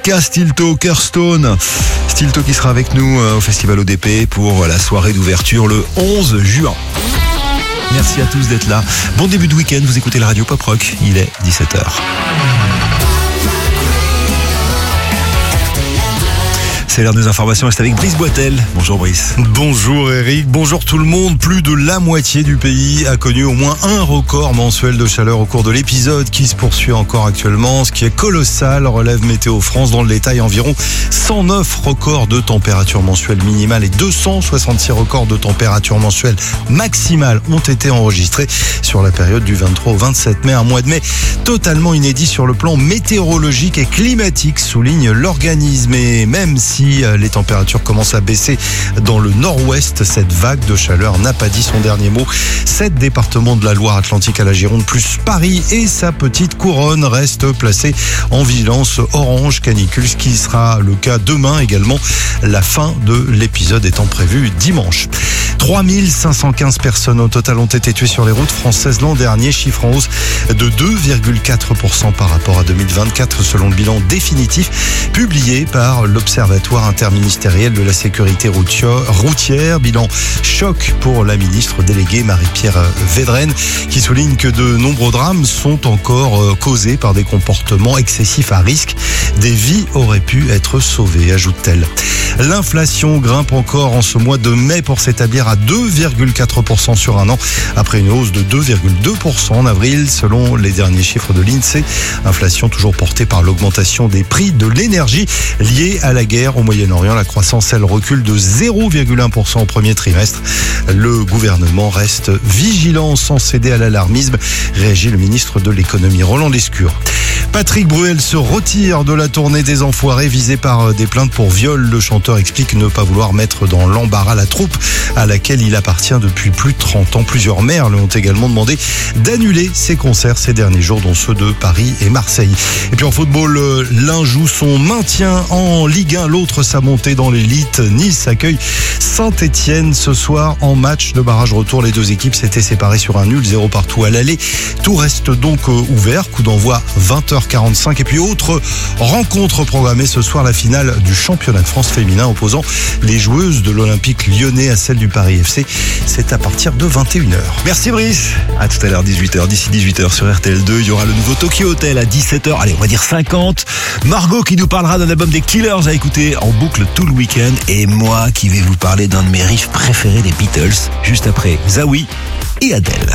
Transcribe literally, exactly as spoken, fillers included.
Mika Stilto, Kirstone. Stilto qui sera avec nous au Festival O D P pour la soirée d'ouverture le onze juin. Merci à tous d'être là. Bon début de week-end, vous écoutez la radio Pop Rock, il est dix-sept heures. C'est l'heure des informations, c'est avec Brice Boitel. Bonjour Brice. Bonjour Eric, bonjour tout le monde. Plus de la moitié du pays a connu au moins un record mensuel de chaleur au cours de l'épisode qui se poursuit encore actuellement. Ce qui est colossal, relève Météo France. Dans le détail, environ cent neuf records de température mensuelle minimale et deux cent soixante-six records de température mensuelle maximale ont été enregistrés sur la période du vingt-trois au vingt-sept mai. Un mois de mai totalement inédit sur le plan météorologique et climatique, souligne l'organisme. Et même si les températures commencent à baisser dans le nord-ouest, cette vague de chaleur n'a pas dit son dernier mot. Sept départements de la Loire-Atlantique à la Gironde, plus Paris et sa petite couronne restent placés en vigilance orange canicule, ce qui sera le cas demain également, la fin de l'épisode étant prévue dimanche. trois mille cinq cent quinze personnes au total ont été tuées sur les routes françaises l'an dernier, chiffre en hausse de deux virgule quatre pour cent par rapport à deux mille vingt-quatre selon le bilan définitif publié par l'Observatoire interministériel de la sécurité routière. Bilan choc pour la ministre déléguée Marie-Pierre Védrenne qui souligne que de nombreux drames sont encore causés par des comportements excessifs à risque. Des vies auraient pu être sauvées, ajoute-t-elle. L'inflation grimpe encore en ce mois de mai pour s'établir à deux virgule quatre pour cent sur un an, après une hausse de deux virgule deux pour cent en avril, selon les derniers chiffres de l'INSEE. Inflation toujours portée par l'augmentation des prix de l'énergie liée à la guerre au Moyen-Orient. La croissance, elle, recule de zéro virgule un pour cent au premier trimestre. Le gouvernement reste vigilant sans céder à l'alarmisme, réagit le ministre de l'économie Roland Lescure. Patrick Bruel se retire de la tournée des Enfoirés visé par des plaintes pour viol. Le chanteur explique ne pas vouloir mettre dans l'embarras la troupe à laquelle il appartient depuis plus de trente ans. Plusieurs maires lui ont également demandé d'annuler ses concerts ces derniers jours, dont ceux de Paris et Marseille. Et puis en football, l'un joue son maintien en Ligue un, l'autre sa montée dans l'élite. Nice accueille Saint-Etienne ce soir en match de barrage retour. Les deux équipes s'étaient séparées sur un nul, zéro partout à l'aller. Tout reste donc ouvert. Coup d'envoi vingt heures quarante-cinq. Et puis autre rencontre programmée ce soir, la finale du championnat de France féminin opposant les joueuses de l'Olympique lyonnais à celle du Paris F C. C'est à partir de vingt et une heures. Merci Brice. À tout à l'heure, dix-huit heures. D'ici dix-huit heures sur R T L deux, il y aura le nouveau Tokyo Hotel à dix-sept heures. Allez, on va dire cinquante. Margot qui nous parlera d'un album des Killers à écouter en boucle tout le week-end. Et moi qui vais vous parler d'un de mes riffs préférés des Beatles, juste après Zawi et Adele.